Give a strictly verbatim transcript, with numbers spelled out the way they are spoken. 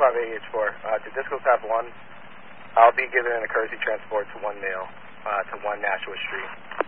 five A H four. Uh, to Disco Tap one, I'll be giving a courtesy transport to one male, uh, to one Nashua Street.